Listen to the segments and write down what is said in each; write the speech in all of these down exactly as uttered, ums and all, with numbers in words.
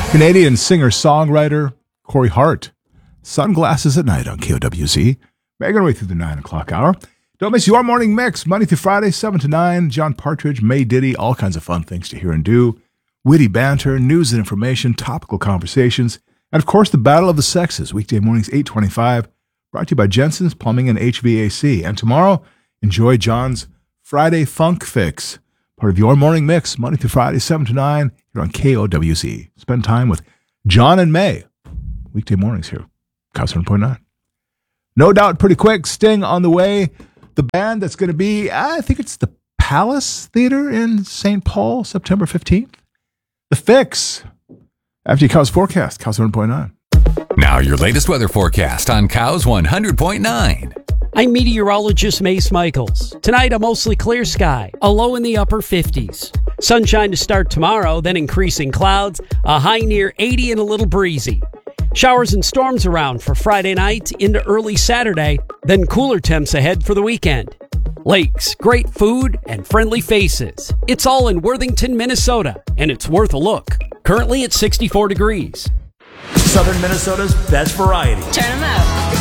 Canadian singer-songwriter Corey Hart. Sunglasses at Night on K O W Z. Making our way through the nine o'clock hour. Don't miss your morning mix, Monday through Friday, seven to nine. John Partridge, May Diddy, all kinds of fun things to hear and do. Witty banter, news and information, topical conversations, and of course, the Battle of the Sexes, weekday mornings, eight twenty-five, brought to you by Jensen's Plumbing and H V A C. And tomorrow, enjoy John's Friday Funk Fix, part of your morning mix, Monday through Friday, seven to nine, here on K O W Z. Spend time with John and May, weekday mornings here, K O W seven point nine. No doubt, pretty quick, Sting on the way. The band that's going to be, I think it's the Palace Theater in Saint Paul, September fifteenth. The Fix, after your K O W's forecast, K O W seven point nine. Now your latest weather forecast on K O W's one hundred point nine. I'm meteorologist Mace Michaels. Tonight, a mostly clear sky, a low in the upper fifties. Sunshine to start tomorrow, then increasing clouds, a high near eighty and a little breezy. Showers and storms around for Friday night into early Saturday, then cooler temps ahead for the weekend. Lakes, great food, and friendly faces. It's all in Worthington, Minnesota, and it's worth a look. Currently at sixty-four degrees. Southern Minnesota's best variety. Turn them up.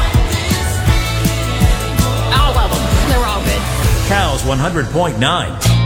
All of them. They're all good. K O W's one hundred point nine.